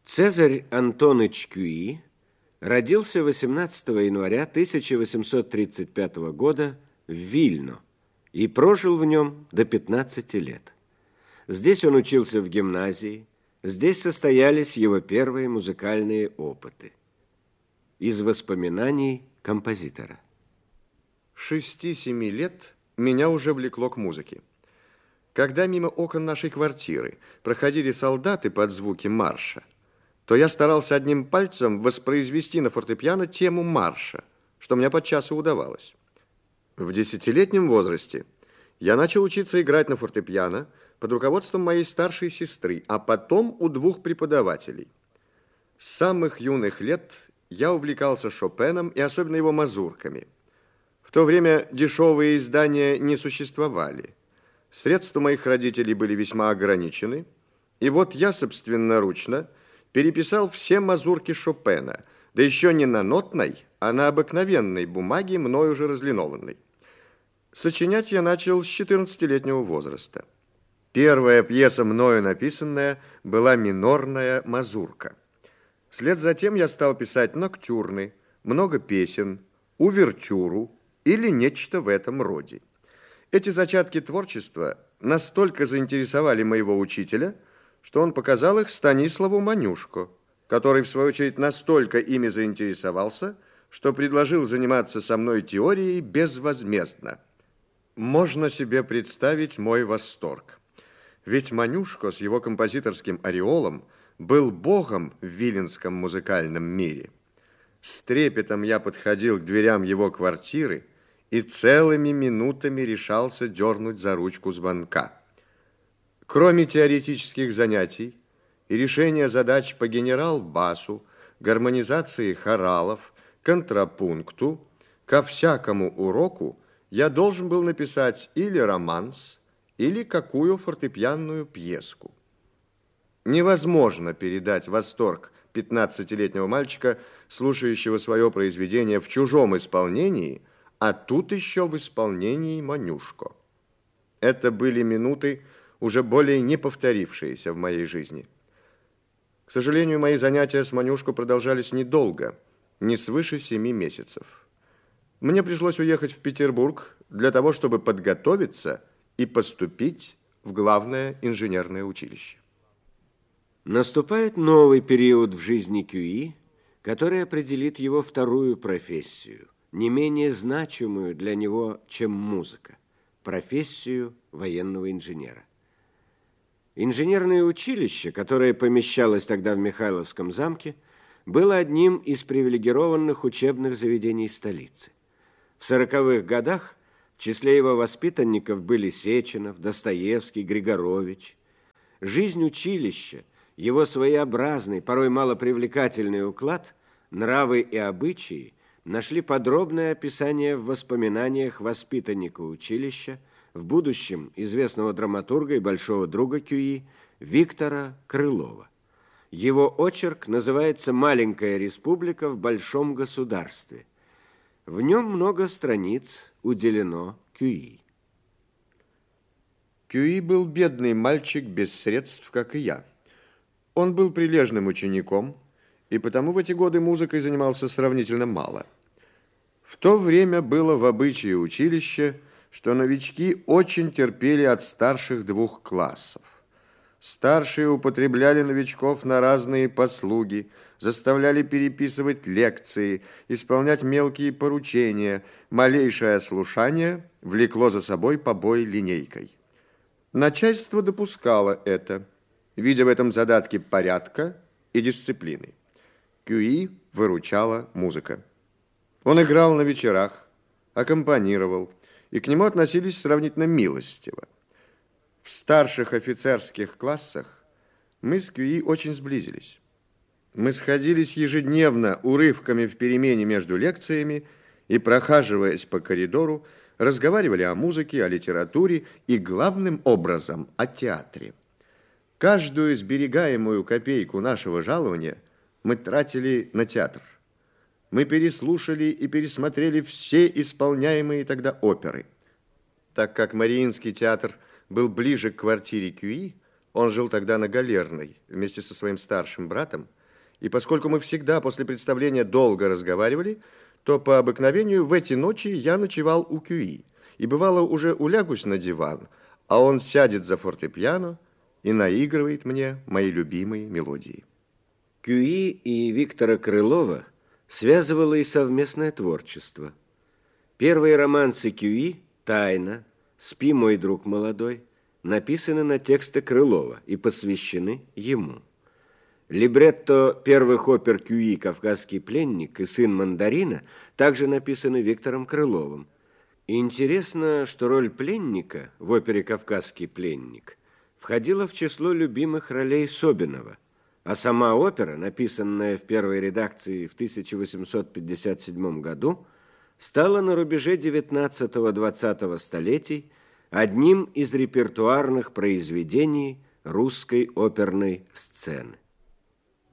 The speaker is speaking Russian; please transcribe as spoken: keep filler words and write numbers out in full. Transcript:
Цезарь Антоныч Кюи родился восемнадцатого января тысяча восемьсот тридцать пятого года в Вильно и прожил в нем до пятнадцати лет. Здесь он учился в гимназии, здесь состоялись его первые музыкальные опыты. Из воспоминаний композитора. Шести-семи лет меня уже влекло к музыке. Когда мимо окон нашей квартиры проходили солдаты под звуки марша, то я старался одним пальцем воспроизвести на фортепиано тему марша, что мне подчас и удавалось. В десятилетнем возрасте я начал учиться играть на фортепиано под руководством моей старшей сестры, а потом у двух преподавателей. С самых юных лет я увлекался Шопеном и особенно его мазурками. В то время дешевые издания не существовали. Средства моих родителей были весьма ограничены, и вот я собственноручно переписал все мазурки Шопена, да еще не на нотной, а на обыкновенной бумаге, мною уже разлинованной. Сочинять я начал с четырнадцатилетнего возраста. Первая пьеса, мною написанная, была минорная мазурка. Вслед за тем я стал писать ноктюрны, много песен, увертюру или нечто в этом роде. Эти зачатки творчества настолько заинтересовали моего учителя, что он показал их Станиславу Манюшко, который, в свою очередь, настолько ими заинтересовался, что предложил заниматься со мной теорией безвозмездно. Можно себе представить мой восторг. Ведь Манюшко с его композиторским ореолом был богом в виленском музыкальном мире. С трепетом я подходил к дверям его квартиры и целыми минутами решался дернуть за ручку звонка. Кроме теоретических занятий и решения задач по генерал-басу, гармонизации хоралов, контрапункту, ко всякому уроку я должен был написать или романс, или какую фортепианную пьеску. Невозможно передать восторг пятнадцатилетнего мальчика, слушающего свое произведение в чужом исполнении, а тут еще в исполнении Манюшко. Это были минуты, уже более не повторившиеся в моей жизни. К сожалению, мои занятия с Манюшко продолжались недолго, не свыше семи месяцев. Мне пришлось уехать в Петербург для того, чтобы подготовиться и поступить в главное инженерное училище. Наступает новый период в жизни Кюи, который определит его вторую профессию, не менее значимую для него, чем музыка, профессию военного инженера. Инженерное училище, которое помещалось тогда в Михайловском замке, было одним из привилегированных учебных заведений столицы. В сороковых годах в числе его воспитанников были Сеченов, Достоевский, Григорович. Жизнь училища, его своеобразный, порой малопривлекательный уклад, нравы и обычаи нашли подробное описание в воспоминаниях воспитанника училища, в будущем известного драматурга и большого друга Кюи Виктора Крылова. Его очерк называется «Маленькая республика в большом государстве». В нем много страниц уделено Кюи. Кюи был бедный мальчик без средств, как и я. Он был прилежным учеником, и потому в эти годы музыкой занимался сравнительно мало. В то время было в обычае училища, что новички очень терпели от старших двух классов. Старшие употребляли новичков на разные послуги, заставляли переписывать лекции, исполнять мелкие поручения. Малейшее ослушание влекло за собой побой линейкой. Начальство допускало это, видя в этом задатки порядка и дисциплины. Кюи выручала музыка. Он играл на вечерах, аккомпанировал, и к нему относились сравнительно милостиво. В старших офицерских классах мы с Кюи очень сблизились. Мы сходились ежедневно урывками в перемене между лекциями и, прохаживаясь по коридору, разговаривали о музыке, о литературе и, главным образом, о театре. Каждую сберегаемую копейку нашего жалования мы тратили на театр. Мы переслушали и пересмотрели все исполняемые тогда оперы. Так как Мариинский театр был ближе к квартире Кюи, он жил тогда на Галерной вместе со своим старшим братом, И поскольку мы всегда после представления долго разговаривали, то по обыкновению в эти ночи я ночевал у Кюи. И бывало уже улягусь на диван, а он сядет за фортепиано и наигрывает мне мои любимые мелодии. Кюи и Виктора Крылова связывало и совместное творчество. Первые романсы Кюи «Тайна», «Спи, мой друг молодой» написаны на тексты Крылова и посвящены ему. Либретто первых опер Кюи «Кавказский пленник» и «Сын мандарина» также написаны Виктором Крыловым. И интересно, что роль пленника в опере «Кавказский пленник» входила в число любимых ролей Собинова, а сама опера, написанная в первой редакции в тысяча восемьсот пятьдесят седьмом году, стала на рубеже девятнадцатого-двадцатого столетий одним из репертуарных произведений русской оперной сцены.